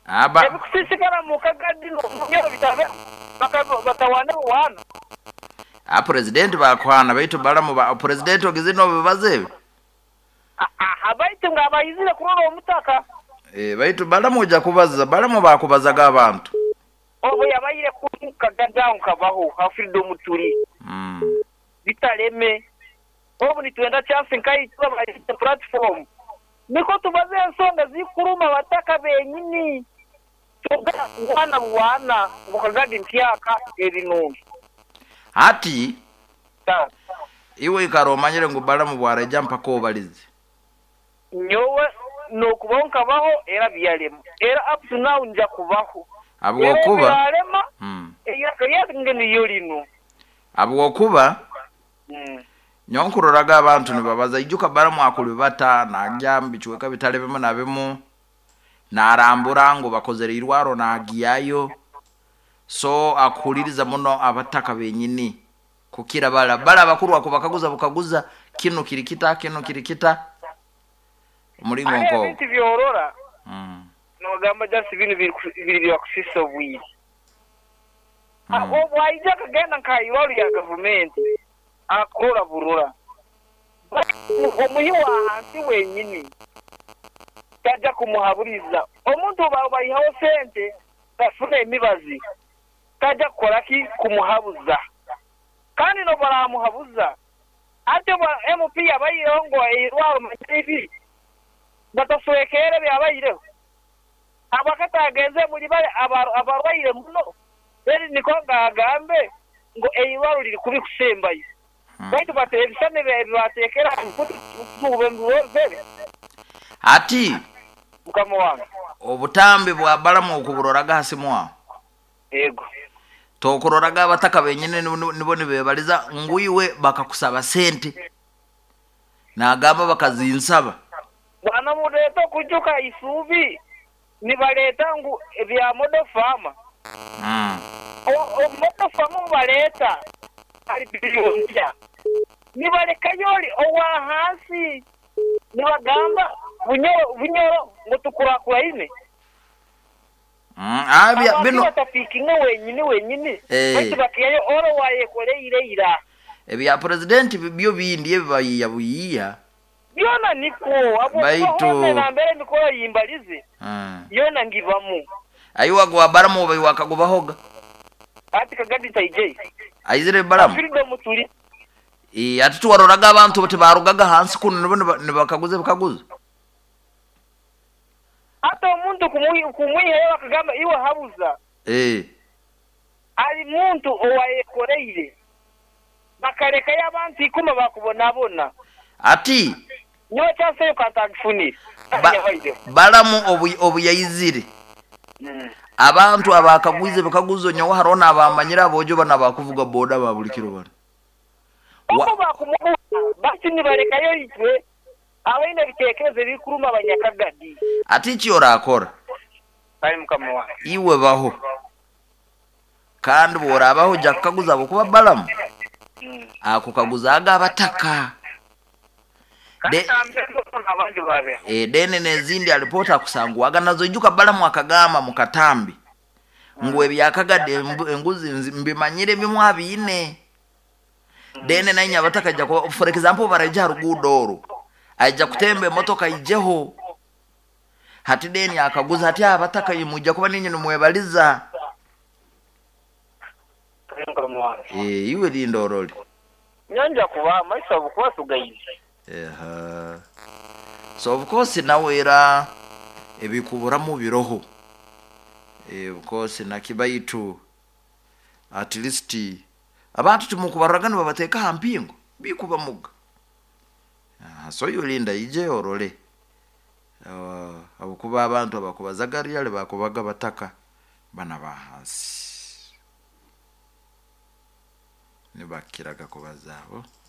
aba ebikusisikala mu kagadi no mugero bitabe batawana wana president bakwana baitu balamu ba president ogizino bebazebe abaitu ngabayizire kurora omutaka baitu balamu oja kubaza balamu bakubazaga abantu obo yabayire ku kagadaun kabaho ha freedom turi bitaleme obo ni twenda chance nkai tuba platform niko tubaze ensonga zikuruma bataka benyini tuga wana mukagadi ntiaka ebinungi ati iwe ikaromanyire ngo balamu bwaraja mpaka obalize nyowe no kubonka baho era byalema era up to now nja kubaho abo kuba byalema ya ngeni yolino abo kuba nyonkuroraga abantu nibabaza ijuka balamu akulu bata najambi chweka bitalebemo nabemo narambura ngo bakozere irwaro nagiyayo so akuliriza muno abataka benyini kukira bala bakuru ako bakaguza bukaguza kino kirikita muri ngonko ibintu byorora no gamba just ibintu biri byakusisa bwiri abo wajya kagenda nkayirwaro ya government akora burura umuhiwa hansi wenyini tajja kumuhaburiza omuntu bayihaho sente bafune emibazi tajja koraki kumuhabuza kandi no baramuhabuza ate ba MP yabayirongo irwaro makibi batasoekere byabayireho abakatagenze muri bale abarwayire muno beri niko ngagambe ngo irwaro liri kubikusembaye baitu batebisane batekera kutuwe mbere ati mukamo wange obutambe bwa balamu okuburoraga hasimwa yego tokuroraga abataka benyene nibo nibebaliza nguyiwe bakakusaba sente nagamba bakazinsaba bwana mureto kujuka isubi nibaleta ngu ebya modo farma o modo farma baleta ari biliyoni nibaleka yoli owa hasi nibagamba bunyoro ngo tukurakura ine abya bino batafikinga wenyine bati bakiyayo oro waye koleire ira ebya president bibyo bindi ebibayiya buyiya byona niko abo baitu na mbere mikoro yimbalize yona ngivamu ayiwa gwa balamu bayi wakagobahoga ati kagadi taije ayizire balamu freedom turi ati tuwaroraga abantu bote barugaga hansi kuno nibakaguze bakaguza ata umuntu kumwiheyo bakagamba iwe habuza ali muntu owayekoreire bakareka y'abantu ikuma bakubonabona ati nyo cyase ukatagifunira balamu obuyayizire abantu abakaguze bakaguzo nyo harona abamanyira abojo bana bakuvuga boda babulikiro bana uko bakumuha basi nibarekayo itwe abaine bitekerezo bikuruma abanyakagadi ati cyora akora ari mukamo wa iwe baho kandi borabaho jakaguza abo kuba balamu akukaguzaga abataka dene nezindi alipota kusangwaga nazo ijuka balamu akagama mukatambi ngwe byakagade enguzi mbimanyire bimwabine dene nanya bataka ja for example baraja rugudoro aja kutembe motoka ijeho hati deni akaguza hati abataka yimuja kuba ninyi numwebaliza iwe lindoroli nyanja kuba maisha bukuba tugayize so of course nawera ebikubura mu biroho of course nakibayitu at least abantu tumukubaragana babateka hampingo bikuba muga so yolinda ije orole abukuba abantu abakubazaga yale bakubaga bataka bana bahansi nibakiraga kubazabo